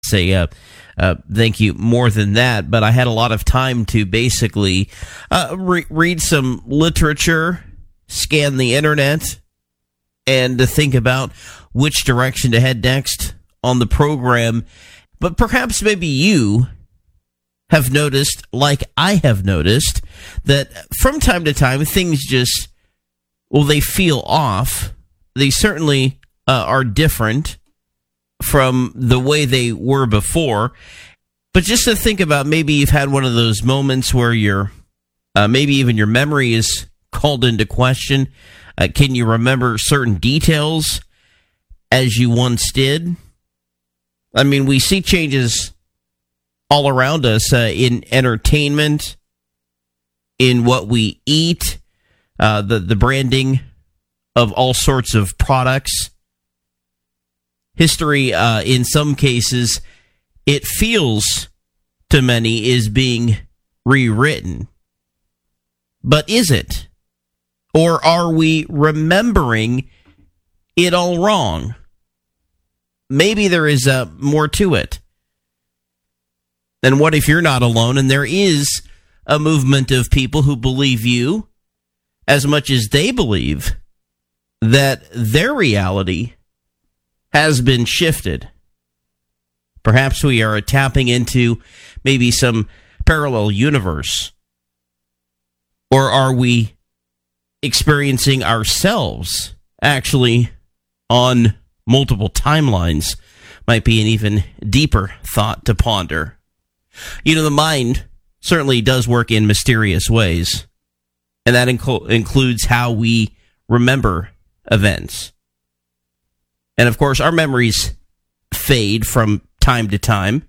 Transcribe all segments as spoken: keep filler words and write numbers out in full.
say uh, uh, thank you more than that, but I had a lot of time to basically uh, re- read some literature, scan the internet, and to think about which direction to head next on the program. But perhaps maybe you have noticed, like I have noticed, that from time to time things just, well, they feel off. They certainly uh, are different from the way they were before. But just to think about, maybe you've had one of those moments where you're, uh, maybe even your memory is called into question. Uh, can you remember certain details as you once did? I mean, we see changes all around us uh, in entertainment, in what we eat, uh, the, the branding of all sorts of products. History, uh, in some cases, it feels to many is being rewritten. But is it? Or are we remembering it all wrong? Maybe there is uh, more to it. And what if you're not alone and there is a movement of people who believe you as much as they believe that their reality has been shifted? Perhaps we are tapping into maybe some parallel universe. Or are we experiencing ourselves actually on multiple timelines? Might be an even deeper thought to ponder. You know, the mind certainly does work in mysterious ways, and that inc- includes how we remember events. And of course, our memories fade from time to time.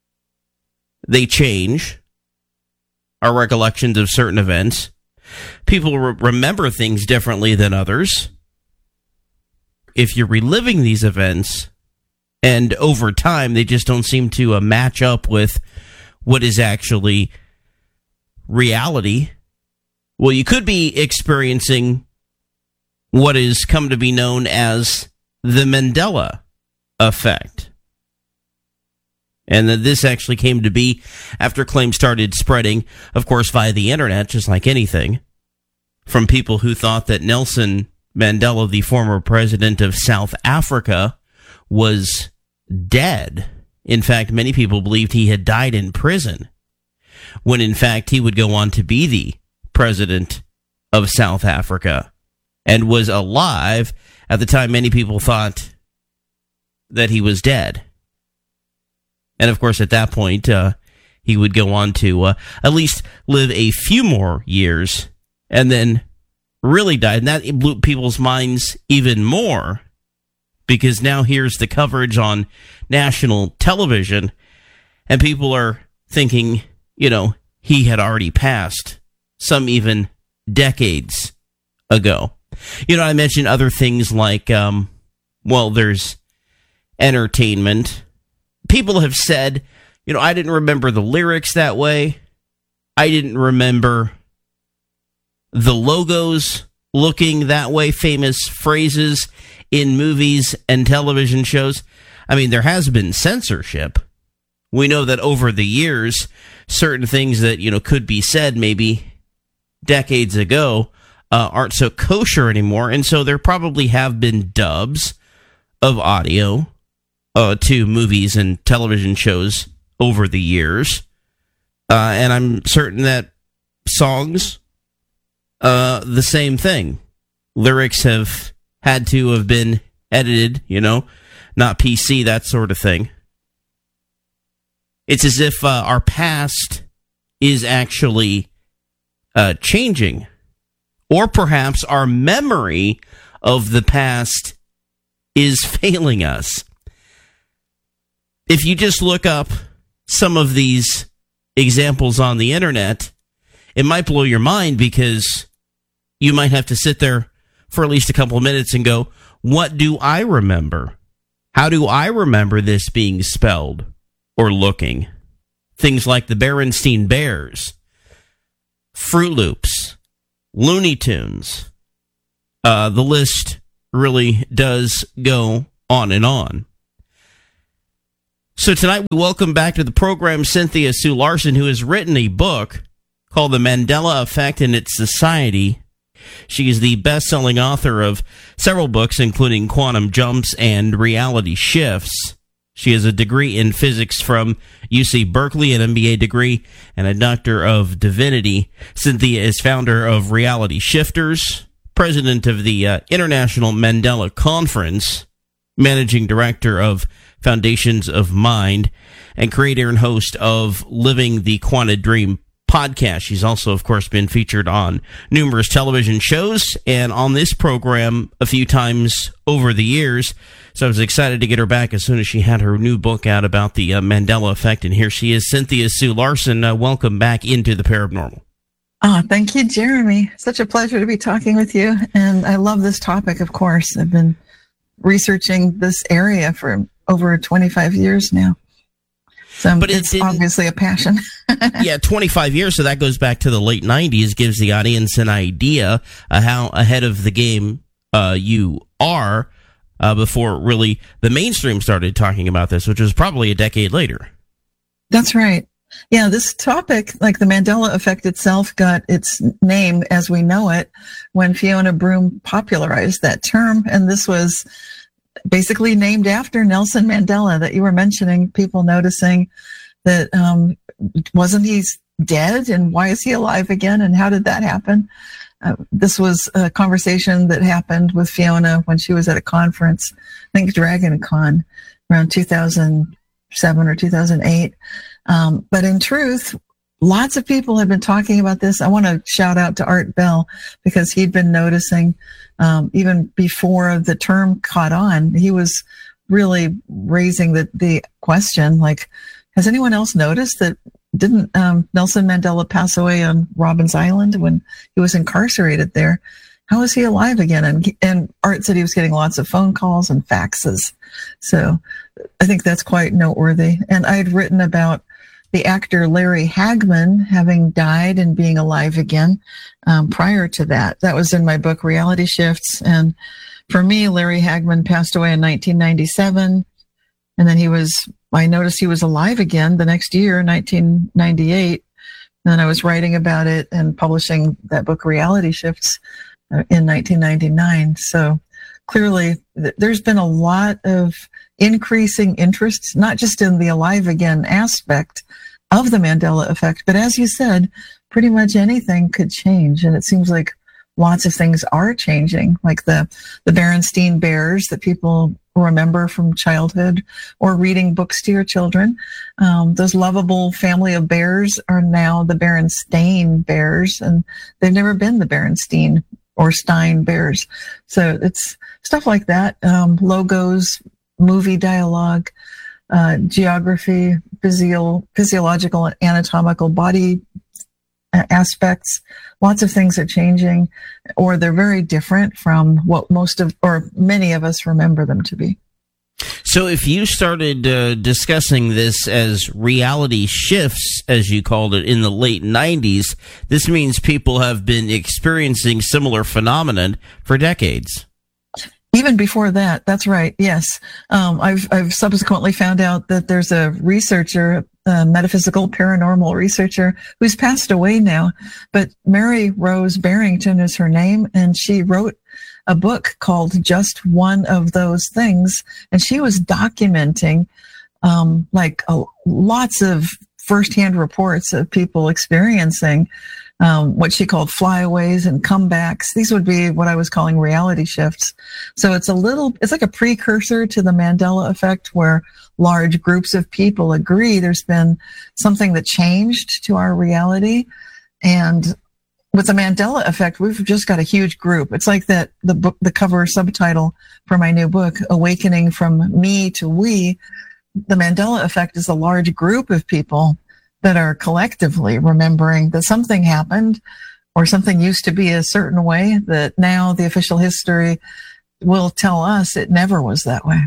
They change. Our recollections of certain events. People re- remember things differently than others. If you're reliving these events, and over time they just don't seem to uh, match up with what is actually reality, well, you could be experiencing what has come to be known as the Mandela effect. And that this actually came to be after claims started spreading, of course, via the internet, just like anything, from people who thought that Nelson Mandela, the former president of South Africa, was dead. In fact, many people believed he had died in prison, when in fact he would go on to be the president of South Africa and was alive at the time many people thought that he was dead. And of course, at that point, uh, he would go on to uh, at least live a few more years and then really died. And that blew people's minds even more, because now here's the coverage on national television, and people are thinking, you know, he had already passed, some even decades ago. You know, I mentioned other things like, um, well, there's entertainment. People have said, you know, I didn't remember the lyrics that way. I didn't remember the logos looking that way, famous phrases in movies and television shows. I mean, there has been censorship. We know that over the years, certain things that, you know, could be said maybe decades ago uh, aren't so kosher anymore. And so there probably have been dubs of audio uh, to movies and television shows over the years. Uh, and I'm certain that songs, uh, the same thing. Lyrics have had to have been edited, you know, not P C, that sort of thing. It's as if uh, our past is actually uh, changing. Or perhaps our memory of the past is failing us. If you just look up some of these examples on the internet, it might blow your mind, because you might have to sit there for at least a couple of minutes and go, what do I remember? How do I remember this being spelled or looking? Things like the Berenstain Bears, Fruit Loops, Looney Tunes. Uh, the list really does go on and on. So tonight we welcome back to the program Cynthia Sue Larson, who has written a book called The Mandela Effect and Its Society. She is the best-selling author of several books, including Quantum Jumps and Reality Shifts. She has a degree in physics from U C Berkeley, an M B A degree, and a Doctor of Divinity. Cynthia is founder of Reality Shifters, president of the uh, International Mandela Conference, managing director of Foundations of Mind, and creator and host of Living the Quantum Dream podcast. She's also, of course, been featured on numerous television shows and on this program a few times over the years. So I was excited to get her back as soon as she had her new book out about the uh, Mandela Effect. And here she is, Cynthia Sue Larson. Uh, welcome back into the Paranormal. Oh, thank you, Jeremy. Such a pleasure to be talking with you. And I love this topic, of course. I've been researching this area for over twenty-five years now. So but it's it obviously a passion. Yeah, twenty-five years. So that goes back to the late nineties, gives the audience an idea of how ahead of the game uh, you are uh, before really the mainstream started talking about this, which was probably a decade later. That's right. Yeah, this topic, like the Mandela Effect itself, got its name as we know it when Fiona Broome popularized that term. And this was basically named after Nelson Mandela that you were mentioning, people noticing that um, wasn't he dead and why is he alive again and how did that happen? Uh, this was a conversation that happened with Fiona when she was at a conference, I think Dragon Con, around two thousand seven or two thousand eight. Um, but in truth, lots of people have been talking about this. I want to shout out to Art Bell because he'd been noticing um, even before the term caught on. He was really raising the, the question, like, has anyone else noticed that didn't um, Nelson Mandela pass away on Robbins Island when he was incarcerated there? How is he alive again? And, and Art said he was getting lots of phone calls and faxes. So I think that's quite noteworthy. And I had written about the actor Larry Hagman having died and being alive again um, prior to that. That was in my book, Reality Shifts. And for me, Larry Hagman passed away in nineteen ninety-seven. And then he was, I noticed he was alive again the next year, nineteen ninety-eight. And then I was writing about it and publishing that book, Reality Shifts, uh, in nineteen ninety-nine. So clearly, th- there's been a lot of increasing interest, not just in the alive again aspect of the Mandela Effect, but as you said, pretty much anything could change. And it seems like lots of things are changing, like the, the Berenstein Bears that people remember from childhood or reading books to your children. Um, those lovable family of bears are now the Berenstain Bears, and they've never been the Berenstein or Stein Bears. So it's stuff like that. Um, logos, movie dialogue, uh, geography, physio- physiological and anatomical body aspects. Lots of things are changing, or they're very different from what most of, or many of us remember them to be. So if you started uh, discussing this as reality shifts, as you called it, in the late nineties, this means people have been experiencing similar phenomenon for decades. Even before that, that's right. Yes, um, I've I've subsequently found out that there's a researcher, a metaphysical paranormal researcher, who's passed away now. But Mary Rose Barrington is her name, and she wrote a book called Just One of Those Things, and she was documenting um, like a, lots of firsthand reports of people experiencing Um, what she called flyaways and comebacks. These would be what I was calling reality shifts. So it's a little, it's like a precursor to the Mandela Effect, where large groups of people agree there's been something that changed to our reality. And with the Mandela Effect, we've just got a huge group. It's like that, the book, the cover subtitle for my new book, Awakening from Me to We. The Mandela Effect is a large group of people that are collectively remembering that something happened or something used to be a certain way that now the official history will tell us it never was that way.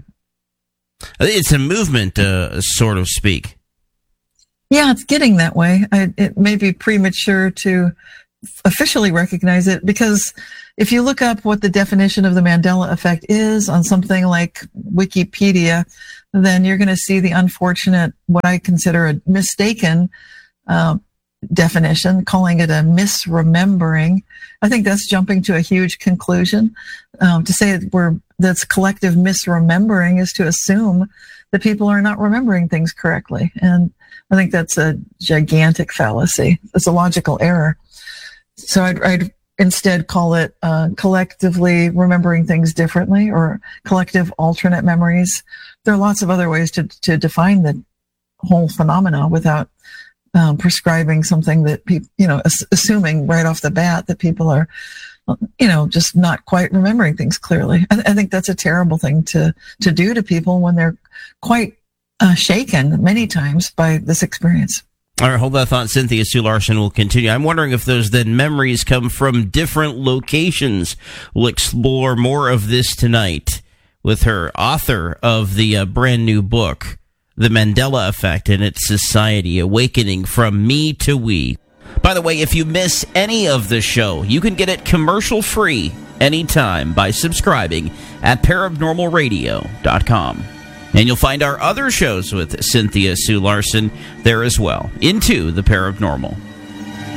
It's a movement, uh, sort of speak. Yeah, it's getting that way. I, it may be premature to officially recognize it, because if you look up what the definition of the Mandela Effect is on something like Wikipedia, then you're going to see the unfortunate, what I consider a mistaken uh, definition, calling it a misremembering. I think that's jumping to a huge conclusion. Um, to say that we're that's collective misremembering is to assume that people are not remembering things correctly. And I think that's a gigantic fallacy. It's a logical error. So I'd, I'd instead call it uh, collectively remembering things differently, or collective alternate memories. There are lots of other ways to, to define the whole phenomena without um, prescribing something that people, you know, ass- assuming right off the bat that people are, you know, just not quite remembering things clearly. I, I think that's a terrible thing to, to do to people when they're quite uh, shaken many times by this experience. All right, hold that thought. Cynthia Sue Larson will continue. I'm wondering if those then memories come from different locations. We'll explore more of this tonight with her, author of the uh, brand new book, The Mandela Effect and Its Society, Awakening from Me to We. By the way, if you miss any of the show, you can get it commercial-free anytime by subscribing at paranormal radio dot com. And you'll find our other shows with Cynthia Sue Larson there as well, Into the Paranormal.